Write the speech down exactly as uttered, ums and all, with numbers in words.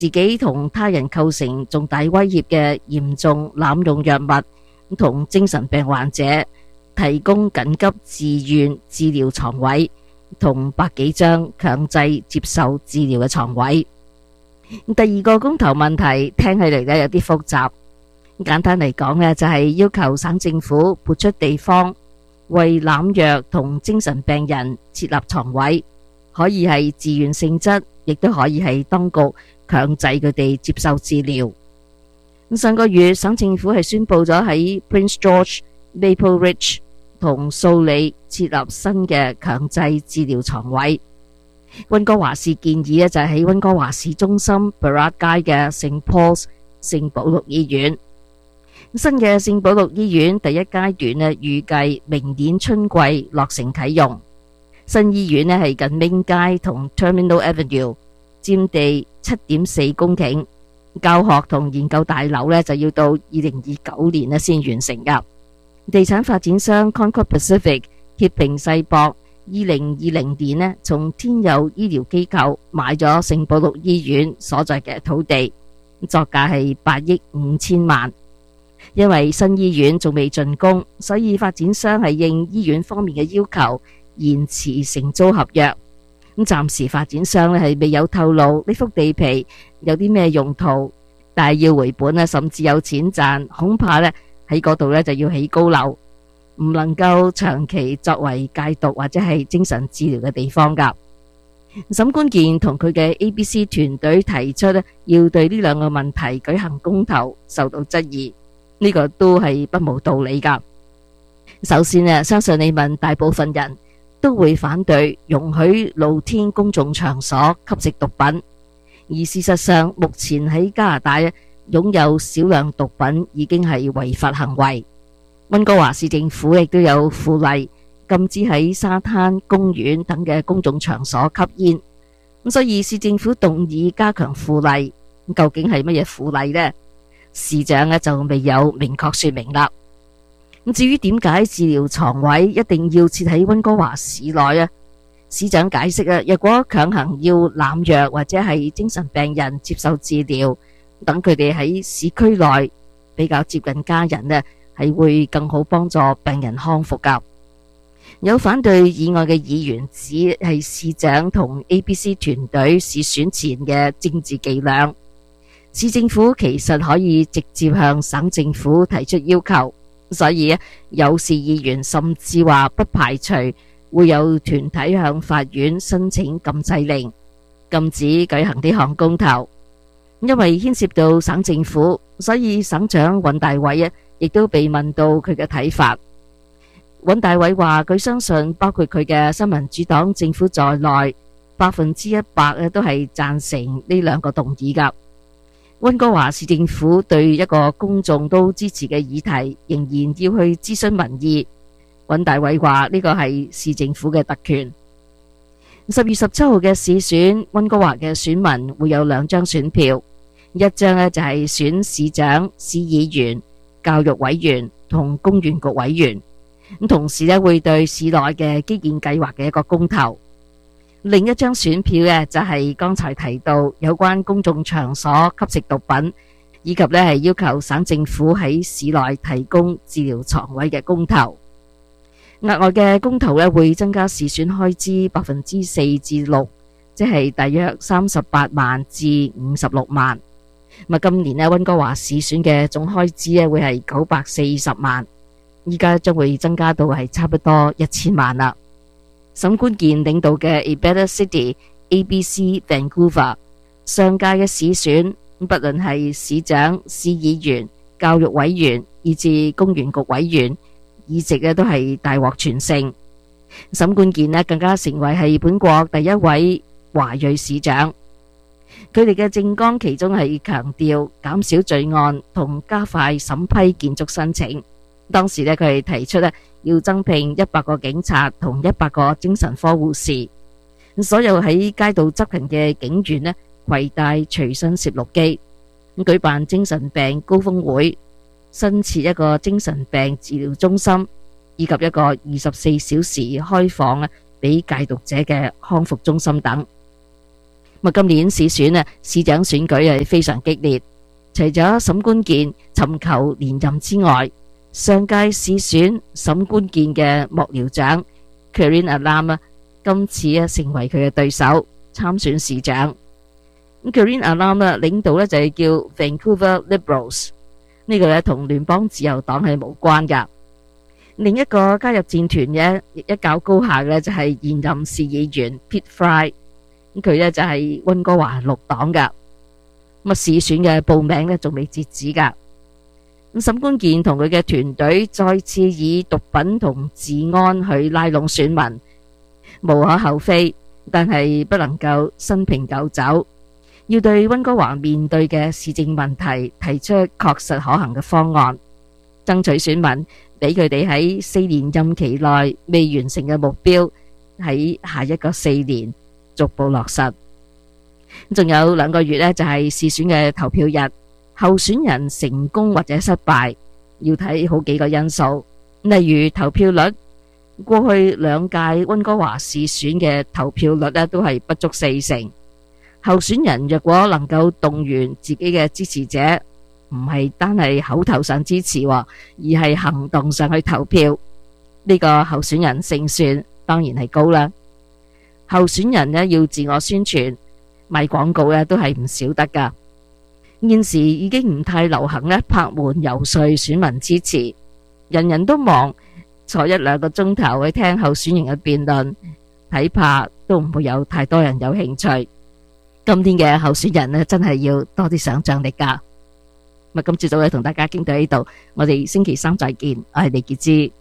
自己同他人構成重大威脅嘅嚴重濫用藥物，同精神病患者提供緊急自願治療床位，同百幾張強制接受治療嘅床位。第二個公投問題聽起嚟呢有啲複雜，簡單嚟講呢就係要求省政府撥出地方為濫藥同精神病人設立床位，可以係自願性質，亦都可以係當局強制佢哋接受治療。上個月省政府係宣布咗喺 Prince George、Maple Ridge 同素里設立新嘅強制治療床位。溫哥華市建議呢就係喺溫哥華市中心 Burrard 街嘅聖 Paul's 聖保祿醫院。新嘅聖保祿醫院第一階段呢預計明年春季落成啟用。新醫院呢係近 Main 街同 Terminal Avenue， 佔地七點四公頃，教學同研究大樓呢就要到二零二九年呢先完成噶。地產發展商 Concord Pacific 協平世博二零二零年呢從天佑醫療機構買咗聖保祿醫院所在嘅土地，作價係八億五千萬。因為新醫院仲未竣工，所以發展商係應醫院方面嘅要求延遲承租合約。咁暫時發展商咧係未有透露呢幅地皮有啲咩用途，但係要回本咧，甚至有錢賺，恐怕咧喺嗰度咧就要起高樓，唔能夠長期作為戒毒或者係精神治療嘅地方噶。沈關健同佢嘅 A B C 團隊提出咧，要對呢兩個問題舉行公投，受到質疑。呢個都係不無道理噶。首先呢，相信你問大部分人都會反對容許露天公眾場所吸食毒品，而事實上目前喺加拿大擁有少量毒品已經係違法行為。溫哥華市政府亦都有附例禁止喺沙灘、公園等嘅公眾場所吸煙，咁所以市政府動議加強附例，究竟係乜嘢附例呢？市長呢就未有明確說明啦。咁至於點解治療床位一定要設喺溫哥華市內啊？市長解釋啊，若果強行要濫藥或者係精神病人接受治療，等佢哋喺市區內比較接近家人呢，係會更好幫助病人康復噶。有反對議案嘅議員指係市長同 A B C 團隊試選前嘅政治伎倆。市政府其實可以直接向省政府提出要求，所以有市議員甚至話不排除會有團體向法院申請禁制令，禁止舉行呢項公投。因為牽涉到省政府，所以省長尹大偉亦都被問到佢嘅睇法。尹大偉話佢相信包括佢嘅新民主黨政府在內，百分之一百都係贊成呢兩個動議噶。溫哥華市政府對一個公眾都支持嘅議題，仍然要去諮詢民意。尹大偉話呢個係市政府嘅特權。十月十七號嘅市選，溫哥華嘅選民會有兩張選票，一張呢就係選市長、市議員、教育委員同公園局委員，咁同時呢會對市內嘅基建計劃嘅一個公投。另一張選票呢，就係剛才提到有關公眾場所吸食毒品，以及呢係要求省政府喺市內提供治療床位嘅公投。額外嘅公投呢，會增加市選開支百分之四至六，即係大約三十八萬至五十六萬。咁今年呢，溫哥華市選嘅總開支呢會係九百四十萬，依家將會增加到係差不多一千萬啦。沈關健領導嘅 A Better City A B C Vancouver 上屆嘅市選，不論係市長、市議員、教育委員以至公園局委員，議席呢都係大獲全勝。沈關健呢更加成為係本國第一位華裔市長。佢哋嘅政綱其中係強調減少罪案同加快審批建築申請。當時呢，佢哋提出呢要增聘一百個警察同一百個精神科護士。所有喺街道執勤嘅警員呢，攜帶隨身攝錄機，舉辦精神病高峰會，新設一個精神病治療中心，以及一個二十四小時開放啊俾戒毒者嘅康復中心等。 咁今年市選啊，市長選舉係非常激烈，除咗沈關鍵尋求連任之外，上屆市選沈關鍵嘅幕僚長 Karine Alam 啊，今次啊成為佢嘅對手參選市長。咁 Karine Alam 啊，領導咧就係叫 Vancouver Liberals， 呢個咧同聯邦自由黨係無關噶。另一個加入戰團嘅一較高下嘅就係現任市議員 Pete Fry， 咁佢咧就係溫哥華綠黨噶。咁啊市選嘅報名咧仲未截止噶。咁沈關鍵同佢嘅團隊再次以毒品同治安去拉攏選民，無可厚非，但係不能夠新瓶舊酒，要對溫哥華面對嘅市政問題提出確實可行嘅方案，爭取選民俾佢哋喺四年任期內未完成嘅目標喺下一個四年逐步落實。仲有兩個月呢，就係市選嘅投票日，候選人成功或者失敗要睇好幾個因素，例如投票率。過去兩屆溫哥華市選嘅投票率呢都係不足四成。候選人若果能夠動員自己嘅支持者，唔係單係口頭上支持，而係行動上去投票，呢個候選人勝算當然係高啦。候選人呢要自我宣傳、賣廣告呢都係唔少得噶。現時已經唔太流行呢拍門遊說選民支持，人人都忙坐一兩個鐘頭去聽候選人嘅辯論，睇怕都唔會有太多人有興趣。今天嘅候選人呢，真係要多啲想象力噶。咁今朝早咧同大家傾到呢度，我哋星期三再見，我係李潔芝。